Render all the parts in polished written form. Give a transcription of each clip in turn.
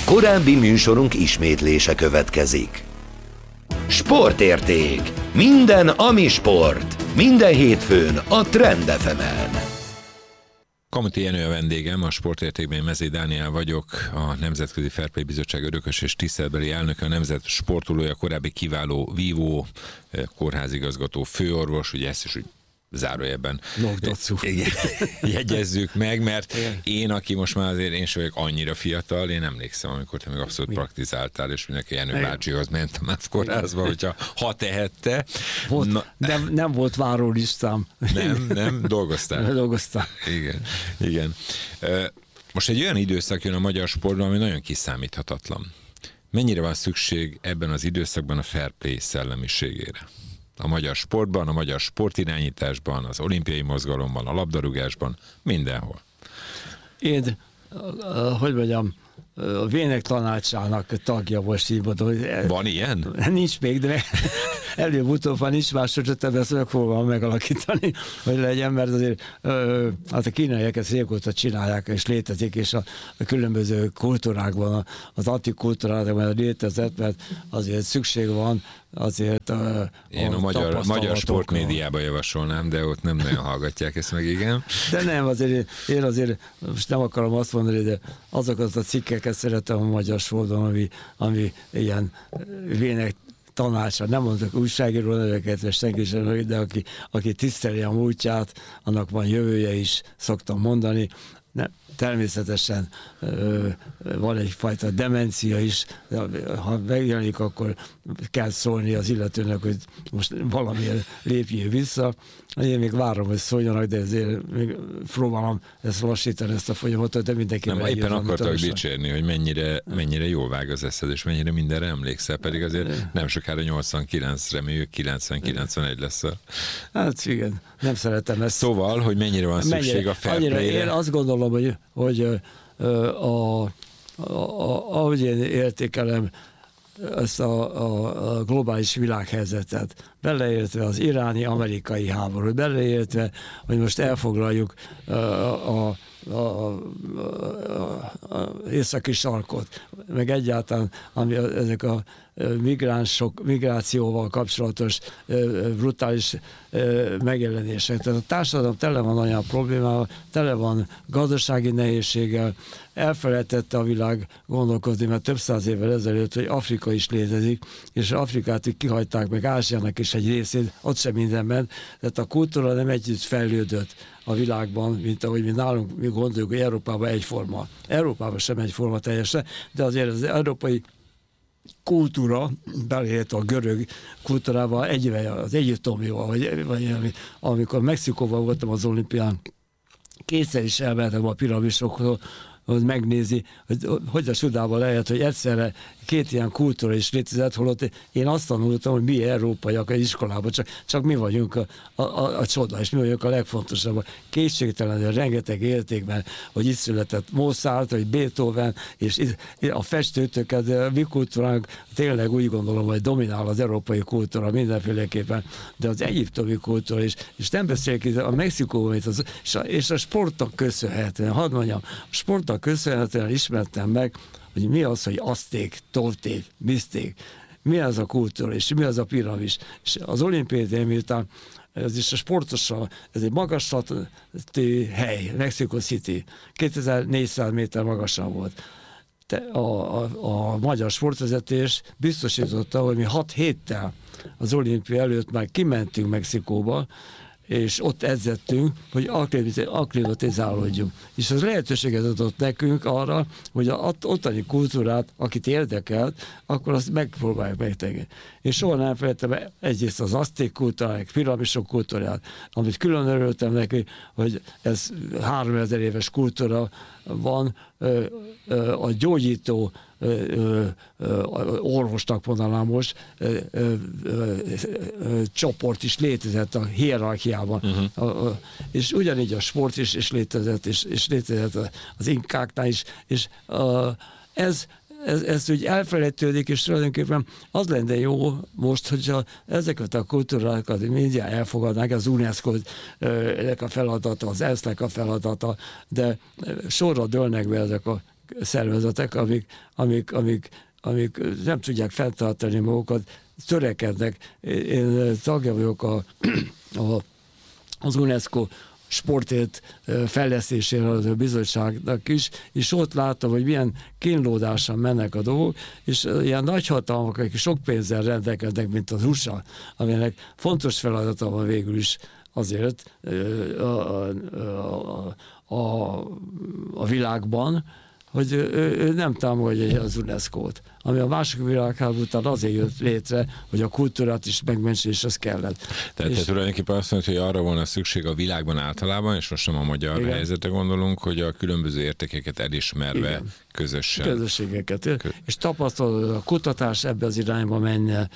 Korábbi műsorunk ismétlése következik. Sportérték. Minden, ami sport. Minden hétfőn a Trend FM-en. Kamuti Jenő a vendégem, a Sportértékben Mezei Dániel vagyok, a Nemzetközi Fair Play Bizottság örökös és tiszteletbeli elnöke, a nemzet sportolója, korábbi kiváló vívó, kórházigazgató, főorvos, ugye ezt is úgy zárójelben jegyezzük meg, mert én, aki most már azért én sem vagyok annyira fiatal, én emlékszem, amikor te még abszolút praktizáltál, és mindenki Jenő bácsihoz ment a MÁV kórházba, hogyha tehette. Nem volt várólistám. Nem, dolgoztál. Dolgoztam. Igen. Most egy olyan időszak jön a magyar sportban, ami nagyon kiszámíthatatlan. Mennyire van szükség ebben az időszakban a fair play szellemiségére? A magyar sportban, a magyar sportirányításban, az olimpiai mozgalomban, a labdarúgásban, mindenhol. Én, hogy mondjam, a Vének tanácsának tagja most így mondom. Van ilyen? Nincs még, de előbb-utóbb van is, másodszor ezt meg fogom megalakítani, hogy legyen, mert azért hát a kínaiak ezt régóta csinálják, és létezik, és a különböző kultúrákban, az antikultúrákban létezett, mert azért szükség van azért én a magyar sportmédiában javasolnám, de ott nem nagyon hallgatják ezt meg, igen. De nem, azért én azért most nem akarom azt mondani, de azokat a cikkeket szeretem a magyar sportban, ami ilyen Vének tanácsa, nem mondok újságíró neveket, vagy senki sem, de aki tiszteli a múltját, annak van jövője is, szoktam mondani. Természetesen van egyfajta demencia is, ha megjelenik, akkor kell szólni az illetőnek, hogy most valamilyen lépjél vissza. Én még várom, hogy szóljanak, de ezért még próbálom ezt lassítani, ezt a folyamatot, de mindenki nem, éppen akartak dicsérni, hogy mennyire jól vág az eszed, és mennyire mindenre emlékszel, pedig azért nem sokára 89, reméljük 90-91 lesz. Hát igen, nem szeretem ezt. Szóval, hogy mennyire van szükség a fair play-re? Én azt gondolom, hogy ahogy én értékelem ezt a globális világhelyzetet, beleértve az iráni-amerikai háborút, beleértve, hogy most elfoglaljuk a északi sarkot, meg egyáltalán ami ezek a migrációval kapcsolatos brutális megjelenések. Tehát a társadalom tele van olyan problémával, tele van gazdasági nehézséggel, elfelejtette a világ gondolkozni, mert több száz évvel ezelőtt, hogy Afrika is létezik, és Afrikát így kihagyták, meg Ázsiának is egy részét, ott sem mindenben, tehát a kultúra nem együtt fejlődött a világban, mint ahogy mi nálunk mi gondoljuk, hogy Európában egyforma. Európában sem egyforma teljesen, de azért az európai kultúra, beleértve a görög kultúrával, az egyiptomival, vagy amikor Mexikóban voltam az olimpián, kétszer is elmentem a piramisokhoz, hogy megnézi, hogy a csodában lehet, hogy egyszerre két ilyen kultúra is létezett, holott én azt tanultam, hogy mi európaiak az iskolában, csak mi vagyunk a csoda, és mi vagyunk a legfontosabb. Kétségtelenül rengeteg értékben, hogy itt született Mozart, vagy Beethoven, és a festőtöket, mi kultúránk tényleg úgy gondolom, hogy dominál az európai kultúra mindenféleképpen, de az egyiptomi kultúra is, és nem beszéljük itt a Mexikóban, és a sportnak köszönhetően, hadd mondjam, a sportnak köszönhetően ismertem meg, hogy mi az, hogy azték, tolték, miszték, mi az a kultúra, és mi az a piramis. És az olimpiai, miután ez is a sportosan, ez egy magaslati hely, Mexico City, 2400 méter magasan volt. A magyar sportvezetés biztosította, hogy mi 6 héttel az olimpia előtt már kimentünk Mexikóba, és ott edzettünk, hogy akklimatizálódjunk. És az lehetőséget adott nekünk arra, hogy az ottani kultúrát, akit érdekelt, akkor azt megpróbáljuk megtenni. És soha nem felejtem egyrészt az azték kultúrát, piramisok kultúrát, amit külön örültem neki, hogy ez 3000 éves kultúra van, a gyógyító orvosnak mondanám most, csoport is létezett a hierarchiában. És ugyanígy a sport is létezett, és létezett az inkáknál is, és ez úgy elfelejtődik, és tulajdonképpen az lenne jó most, hogyha ezeket a kultúrákat mindjárt elfogadnák, az UNESCO-nek a feladata, az ENSZ-nek a feladata, de sorra dőlnek be ezek a szervezetek, amik nem tudják fenntartani magukat, törekednek. Én tagja vagyok az UNESCO sportért fejlesztésére az a bizottságnak is, és ott láttam, hogy milyen kínlódásan mennek a dolgok, és ilyen nagyhatalmak, akik sok pénzzel rendelkeznek, mint az USA, aminek fontos feladata van végül is azért a világban, hogy ő nem támogatja az UNESCO-t, ami a második világháború után azért jött létre, hogy a kultúrát is megmentse, és az kellett. Tehát te tulajdonképpen azt mondod, hogy arra volna szükség a világban általában, és most nem a magyar helyzetre gondolunk, hogy a különböző értékeket elismerve közösen. Közösségeket. És tapasztalat, a kutatás ebbe az irányba menne,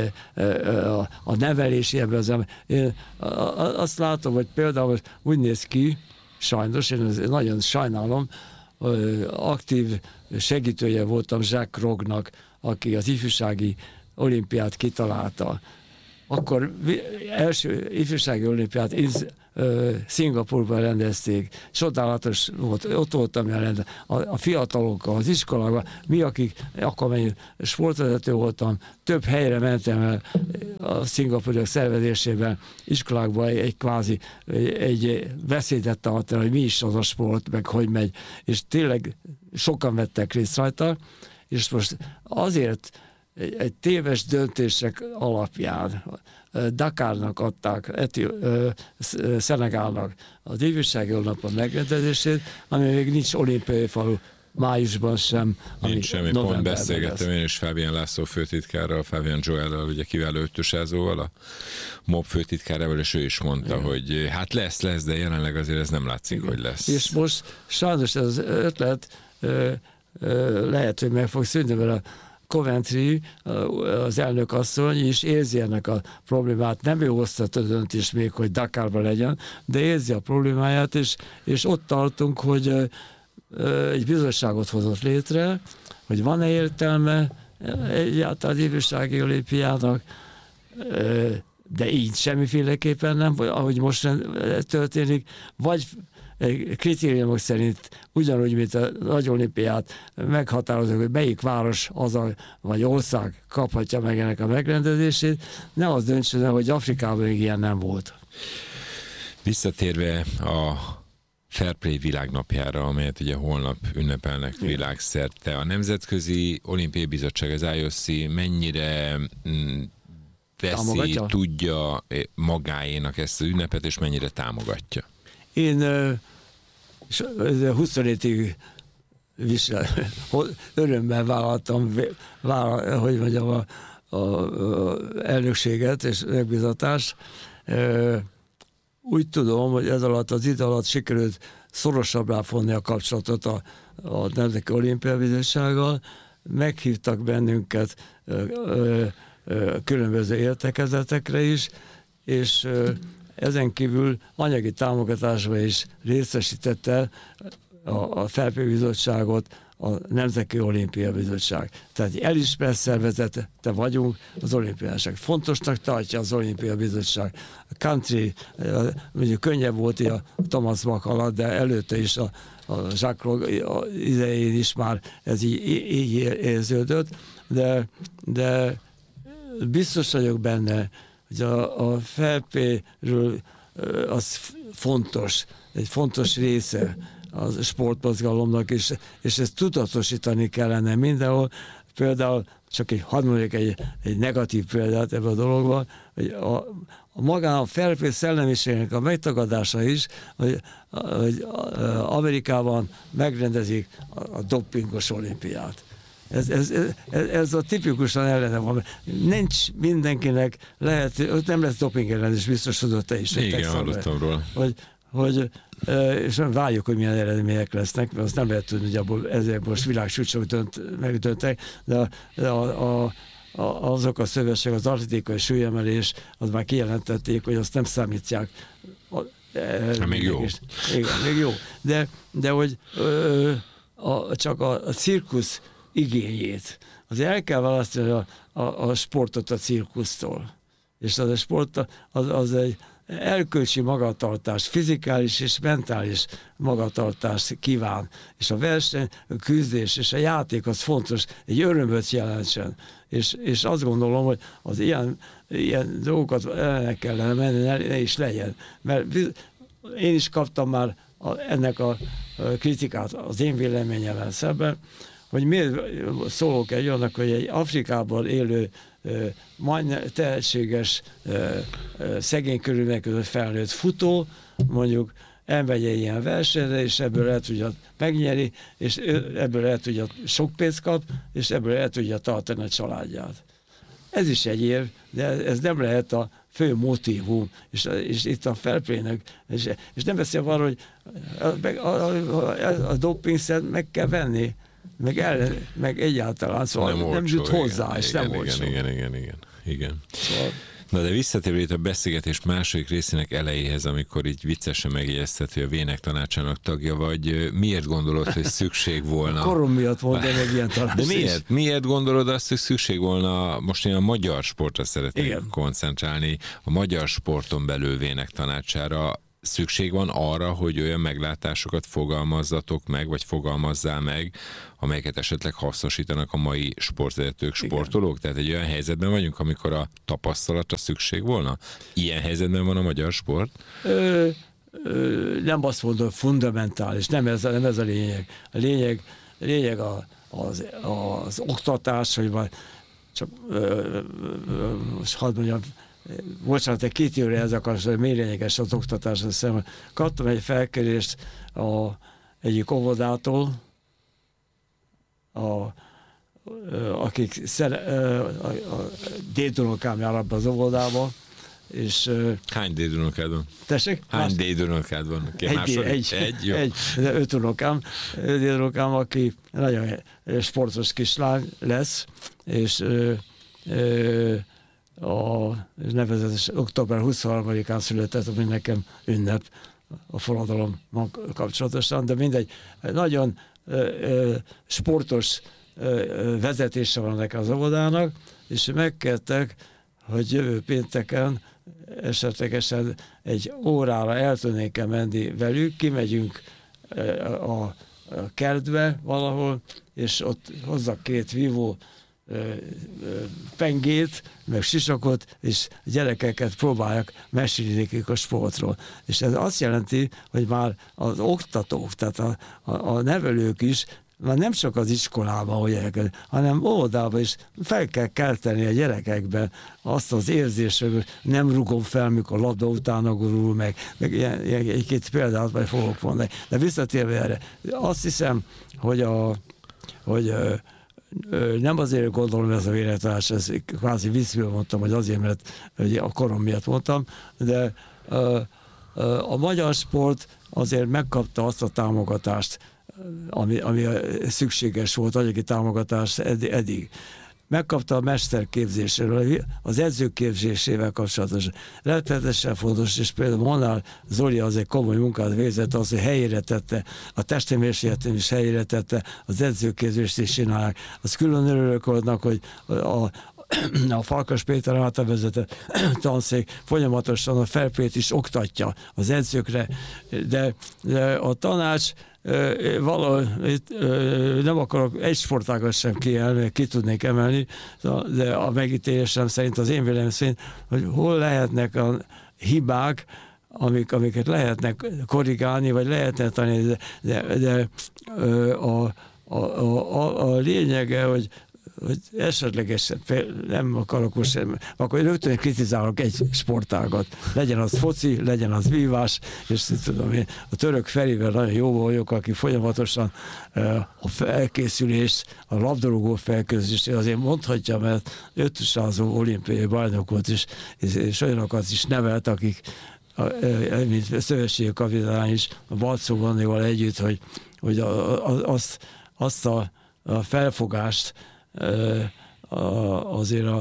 a nevelési ebbe az irányba. Én azt látom, hogy például úgy néz ki, sajnos, én nagyon sajnálom, aktív segítője voltam Jacques Rognak, aki az ifjúsági olimpiát kitalálta. Akkor első ifjúsági olimpiát Szingapurban rendezték. Csodálatos volt, ott voltam jelen a fiatalokkal, az iskolában, mi, akik akkor még sportvezető voltam, több helyre mentem el a szingapúriak szervezésében, iskolákban egy beszédet tartani, hogy mi is az a sport, meg hogy megy, és tényleg sokan vettek részt rajta, és most azért egy téves döntések alapján Dakarnak adták, Szenegálnak az ifjúsági napon megrendezését, ami még nincs olimpiai falu májusban sem. Nincs semmi, pont beszélgettem én is Fábián László főtitkárral, Fábián Joellel, ugye kiváló ötösázóval, a MOB főtitkárával, és ő is mondta, hogy hát lesz, de jelenleg azért ez nem látszik, hogy lesz. És most sajnos ez az ötlet lehet, hogy meg fog szűnni, mert a Coventry, az elnök asszony is érzi ennek a problémát. Nem ő hozta a döntést még, hogy Dakarban legyen, de érzi a problémáját, és ott tartunk, hogy egy bizottságot hozott létre, hogy van-e értelme egyáltalán az ifjúsági olimpiának, de így semmiféleképpen nem, ahogy most történik, vagy kritériumok szerint ugyanúgy, mint a nagy olimpiát meghatározok, hogy melyik város vagy ország kaphatja meg ennek a megrendezését, ne az döntsön el, hogy Afrikában még ilyen nem volt. Visszatérve a Fair Play világnapjára, amelyet ugye holnap ünnepelnek világszerte, a Nemzetközi Olimpiai Bizottság, az IOC mennyire veszi, tudja magáénak ezt az ünnepet, és mennyire támogatja? Én 27-ig örömmel vállaltam, hogy mondjam, a elnökséget és megbízatást. Úgy tudom, hogy ez alatt az idő alatt sikerült szorosabbá fonni a kapcsolatot a Nemzeti Olimpiai Bizottsággal. Meghívtak bennünket különböző értekezetekre is, és ezen kívül anyagi támogatásba is részesítette a Fair Play Bizottságot a Nemzeti Olimpiai Bizottság. Tehát elismert szervezete vagyunk az olimpiások. Fontosnak tartja az Olimpiai Bizottság. A country, mondjuk könnyebb volt a Thomas Bach alatt, de előtte is a Jacques Rog idején is már ez így érződött, de biztos vagyok benne, hogy a Fair Play-ről az fontos, egy fontos része a sportmozgalomnak, és ezt tudatosítani kellene mindenhol. Például csak hadd mondjuk egy negatív példát ebben a dologban, hogy a Fair Play szellemiségnek a megtagadása is, hogy Amerikában megrendezik a dopingos olimpiát. Ez a tipikusan ellene van. Nincs mindenkinek lehet, nem lesz doping ellen, és biztos tudod te is. Igen, hallottam róla. Hogy és várjuk, hogy milyen eredmények lesznek, mert azt nem lehet tudni, hogy abból ezért most világsúcsok megdöntek, de azok a szövetség, az atlétikai súlyemelés, az már kijelentették, hogy azt nem számítják. Még jó. Igen, még jó. De hogy csak a cirkusz igényét. Azért el kell választani a sportot a cirkusztól. És az a sport az erkölcsi magatartást, fizikális és mentális magatartást kíván. És a verseny, a küzdés és a játék az fontos, egy örömöt jelentsen. És azt gondolom, hogy az ilyen dolgokat ellene kellene menni, ne is legyen. Mert én is kaptam már ennek a kritikát az én véleményemmel szemben, hogy miért szólok egy annak, hogy egy Afrikában élő, majdnem tehetséges, szegény körülmények között felnőtt futó, mondjuk elmegy egy ilyen versenyre, és ebből el tudja megnyeri, és ebből el tudja sok pénzt kap, és ebből el tudja tartani a családját. Ez is egy érv, de ez nem lehet a fő motívum, és itt a fair play-nek, és nem beszél arról, hogy a dopingszert meg kell venni, meg egyáltalán, szóval nem jut hozzá, igen, és nem olcsó. Igen. Szóval... Na de visszatérve itt a beszélgetés második részének elejéhez, amikor így viccesen megjegyezted, hogy a Vének tanácsának tagja vagy, miért gondolod, hogy szükség volna... Korom miatt mondtam meg ilyen tanács. De miért gondolod azt, hogy szükség volna, most én a magyar sportra szeretnék koncentrálni, a magyar sporton belül Vének tanácsára, szükség van arra, hogy olyan meglátásokat fogalmazzatok meg, vagy fogalmazzál meg, amelyeket esetleg hasznosítanak a mai sportvezetők, sportolók? Tehát egy olyan helyzetben vagyunk, amikor a tapasztalatra szükség volna? Ilyen helyzetben van a magyar sport? Nem azt mondom, fundamentális, nem ez a lényeg. A lényeg az oktatás, hogy vagy csak most hadd mondjam, bocsánat, egy kitérő ezek a mély lényeges az oktatás, azt hiszem, kaptam egy felkérést egyik óvodától, akik a dédunokám jár abba az óvodába, és... Hány dédunokád van? Tessék? Hány dédunokád van? Egy, de 5 dédunokám, aki nagyon sportos kislány lesz, és nevezetes október 23-án született, ami nekem ünnep a forradalom kapcsolatosan, de mindegy, nagyon sportos vezetése van ennek az óvodának, és megkértek, hogy jövő pénteken esetlegesen egy órára el tudnék menni velük, kimegyünk a kertbe valahol, és ott hozzak 2 vívó pengét, meg sisakot, és gyerekeket próbálják mesélni nekik a sportról. És ez azt jelenti, hogy már az oktatók, tehát a nevelők is már nem csak az iskolában, hanem óvodában is fel kell kelteni a gyerekekben azt az érzést, hogy nem rugom fel, mikor labda utána gurul, meg egy-két példát majd fogok mondani. De visszatérve erre, azt hiszem, hogy nem azért gondolom ez a véletlenás, ez kvázi viccből mondtam, hogy azért, mert a korom miatt mondtam, de a magyar sport azért megkapta azt a támogatást, ami szükséges volt, anyagi támogatás eddig. Megkapta a mesterképzésről, az edzőképzésével kapcsolatos. Rettenetesen fontos, és például Molnár Zoli az egy komoly munkát végzett, az, hogy helyére tette, a testemérsékletén is helyére tette, az edzőképzést is csinálják. Az külön örülök annak, hogy a Farkas Péter által vezetett tanszék folyamatosan a fair play-t is oktatja az edzőkre, de a tanács nem akarok egy sportágat sem ki tudnék emelni, de a megítélésem szerint, az én véleményem szerint, hogy hol lehetnek a hibák, amiket lehetnek korrigálni, vagy lehetne tanulni, de a lényege, hogy esetlegesen nem akarok most, akkor rögtön kritizálok egy sportágat. Legyen az foci, legyen az vívás, és tudom én, a török Ferivel nagyon jó vagyok, aki folyamatosan a felkészülés, a labdarúgó felkészülést azért mondhatja, mert 500 olimpiai bajnok volt, és olyanokat is nevelt, akik mint szövetségi kapitány is, a Balczó Vannival együtt, hogy azt a felfogást azért a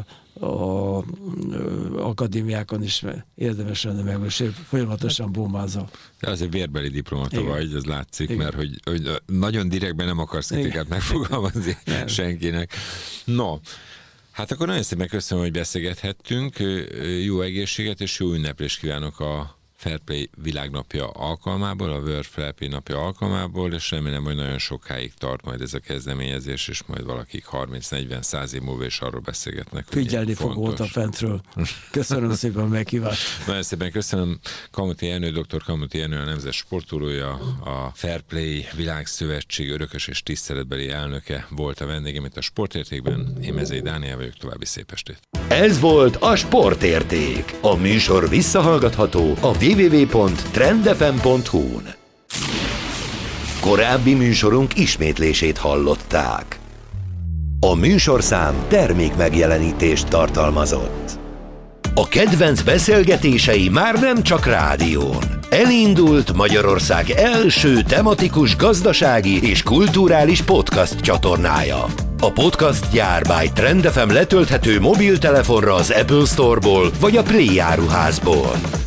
akadémiákon is érdemes lenne meg, most folyamatosan bombázza. De azért vérbeli diplomata vagy, ez látszik, igen. Mert hogy nagyon direktben nem akarsz kritikát megfogalmazni senkinek. No, Hát akkor nagyon szépen köszönöm, hogy beszélgethettünk. Jó egészséget és jó ünneplést kívánok a Fair Play világnapja alkalmából, a World Fair Play napja alkalmából, és remélem, hogy nagyon sokáig tart majd ez a kezdeményezés, és majd valakik 30-40-100 év múlva is arról beszélgetnek. Figyelni fog ott a fentről. Köszönöm szépen a meghívást. Nagyon szépen köszönöm. Kamuti Ernő, dr. Kamuti Ernő, a nemzet sportolója, a Fair Play Világszövetség örökös és tiszteletbeli elnöke volt a vendégem itt a Sportértékben. Én Mezei Dániel vagyok, további szép estét. Ez volt a Sportérték. A műsor visszahallgatható a www.trendfm.hu-n. Korábbi műsorunk ismétlését hallották. A műsorszám termék megjelenítést tartalmazott. A kedvenc beszélgetései már nem csak rádión. Elindult Magyarország első tematikus gazdasági és kulturális podcast csatornája. A podcast gyár by Trend FM letölthető mobiltelefonra az Apple Store-ból vagy a Play áruházból.